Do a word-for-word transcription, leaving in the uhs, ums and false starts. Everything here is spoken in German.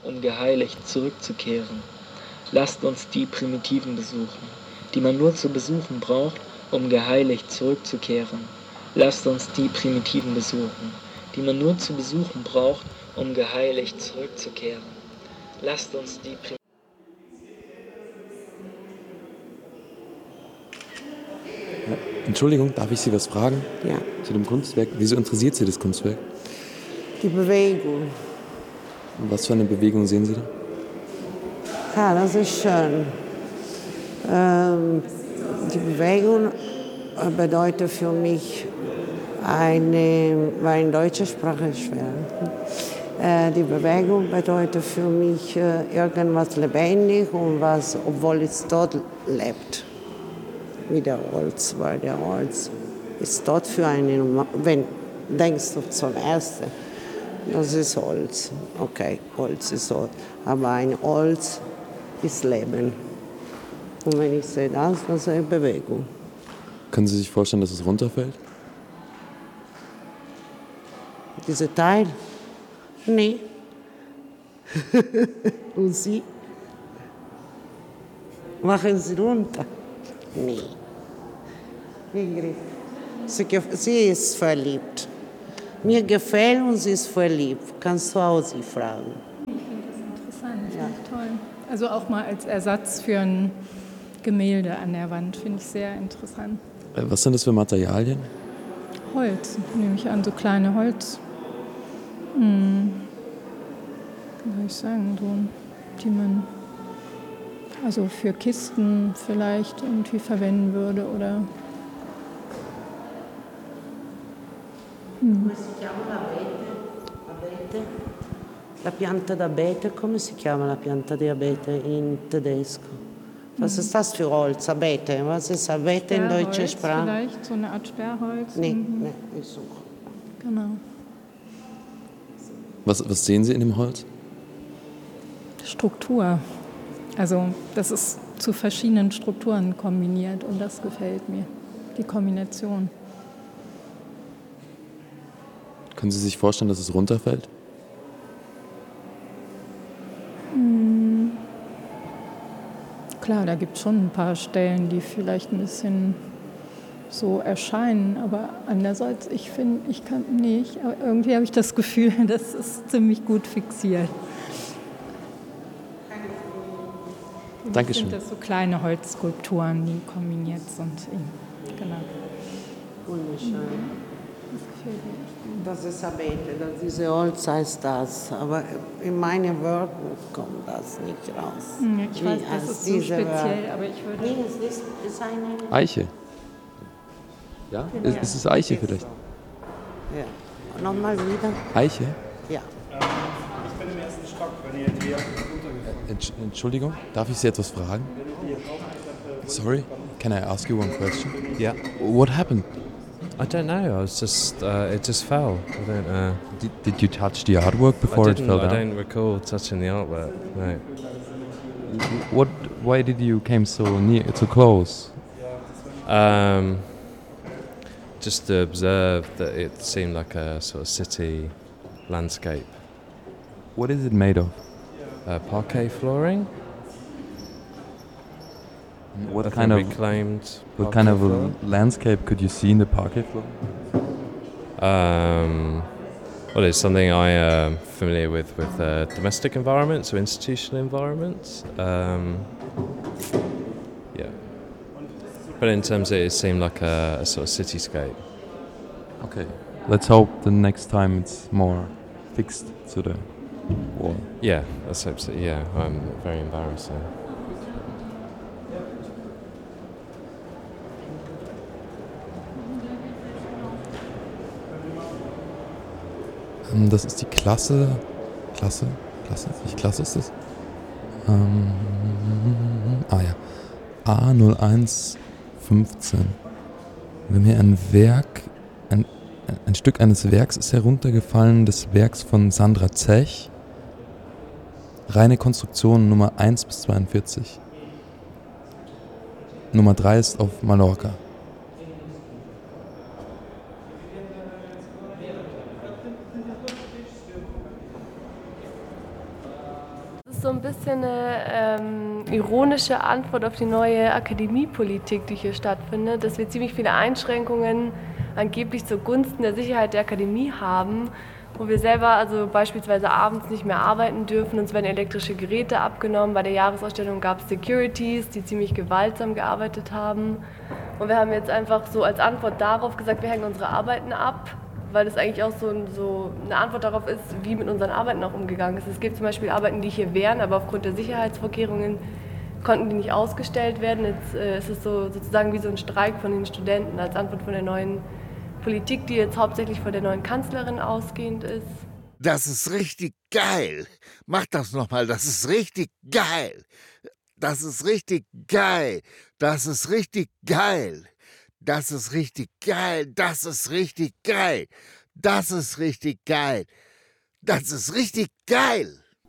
um geheiligt zurückzukehren. Lasst uns die Primitiven besuchen, die man nur zu besuchen braucht, um geheiligt zurückzukehren. Lasst uns die Primitiven besuchen, die man nur zu besuchen braucht, um geheiligt zurückzukehren. Lasst uns die Primitiven Entschuldigung, darf ich Sie was fragen? Ja. Zu dem Kunstwerk. Wieso interessiert Sie das Kunstwerk? Die Bewegung. Und was für eine Bewegung sehen Sie da? Ja, das ist schön. Ähm, die Bewegung bedeutet für mich eine, weil in deutscher Sprache ist schwer. Äh, die Bewegung bedeutet für mich äh, irgendwas lebendig und was, obwohl es dort lebt. Wie der Holz, weil der Holz ist dort für einen, wenn denkst du zum Ersten, das ist Holz, okay, Holz ist Holz, aber ein Holz ist Leben. Und wenn ich sehe das, das ist eine Bewegung. Können Sie sich vorstellen, dass es runterfällt? Dieser Teil? Nee. Und Sie? Machen Sie runter? Nee. Ingrid, sie, sie ist verliebt. Mir gefällt und sie ist verliebt. Kannst du auch sie fragen. Ich finde das interessant, Ja. finde ich toll. Also auch mal als Ersatz für ein Gemälde an der Wand, finde ich sehr interessant. Äh, Was sind das für Materialien? Holz, nehme ich an, so kleine Holz. Hm. Wie soll ich sagen, so, die man also für Kisten vielleicht irgendwie verwenden würde oder. Come si chiama l'abete? Abete? La pianta d'abete, come si chiama la pianta di abete in tedesco? Was ist das für Holz? Abete. Was ist Abete in deutscher Sprache? Vielleicht so eine Art Sperrholz. Nee, Mhm. nee, ich suche. Genau. Was, was sehen Sie in dem Holz? Struktur. Also das ist zu verschiedenen Strukturen kombiniert und das gefällt mir, die Kombination. Können Sie sich vorstellen, dass es runterfällt? Hm. Klar, da gibt es schon ein paar Stellen, die vielleicht ein bisschen so erscheinen, aber andererseits, ich finde, ich kann nicht, aber irgendwie habe ich das Gefühl, das ist ziemlich gut fixiert. Dankeschön. Ich finde das so kleine Holzskulpturen, die kombiniert sind. Genau. Wunderschön. Das gefällt mir. Das ist Abete, das diese Holz heißt das. Aber in meinem Wörterbuch kommt das nicht raus. Hm, Ich weiß, Wie das als ist so diese speziell, Wörter. aber ich würde... Nee, es ist, ist eine... Eiche. Ja? Ist, ist es Eiche vielleicht? Ja. Nochmal wieder? Eiche? Ja. Ich bin im ersten Stock, wenn ihr hier runtergekommen Entsch- Entschuldigung, darf ich Sie etwas fragen? Sorry, can I ask you one question? Yeah. What happened? I don't know. I was just. Uh, it just fell. I don't. Uh, Did, did you touch the artwork before I it didn't. fell I down? don't recall touching the artwork. No. What? Why did you came so near, so close? Um, just to observe that it seemed like a sort of city landscape. What is it made of? Uh, parquet flooring. What I kind think of reclaimed? what kind of parquet a floor. landscape could you see in the parquet floor? Um, well, it's something I am familiar with with uh, domestic environments or institutional environments. Um, yeah, but in terms of it, it seemed like a, a sort of cityscape. Okay. Let's hope the next time it's more fixed to the wall. Yeah, let's hope so. Yeah, um, very embarrassing. Ähm, Das ist die Klasse. Klasse? Klasse? Welche Klasse ist das? Ähm, ah ja. A null eins fünfzehn. Wir haben hier ein Werk, ein, ein Stück eines Werks ist heruntergefallen, des Werks von Sandra Zech. Reine Konstruktion Nummer eins bis zweiundvierzig. Nummer drei ist auf Mallorca. so ein bisschen eine ähm, ironische Antwort auf die neue Akademiepolitik, die hier stattfindet, dass wir ziemlich viele Einschränkungen angeblich zugunsten der Sicherheit der Akademie haben, wo wir selber also beispielsweise abends nicht mehr arbeiten dürfen, uns werden elektrische Geräte abgenommen. Bei der Jahresausstellung gab es Securities, die ziemlich gewaltsam gearbeitet haben. Und wir haben jetzt einfach so als Antwort darauf gesagt, wir hängen unsere Arbeiten ab, weil das eigentlich auch so, so eine Antwort darauf ist, wie mit unseren Arbeiten auch umgegangen ist. Es gibt zum Beispiel Arbeiten, die hier wären, aber aufgrund der Sicherheitsvorkehrungen konnten die nicht ausgestellt werden. Jetzt äh, ist es so, sozusagen wie so ein Streik von den Studenten als Antwort von der neuen Politik, die jetzt hauptsächlich von der neuen Kanzlerin ausgehend ist. Das ist richtig geil. Mach das nochmal, das ist richtig geil. Das ist richtig geil. Das ist richtig geil. Das ist richtig geil. Das ist richtig geil. Das ist richtig geil. Das ist richtig geil.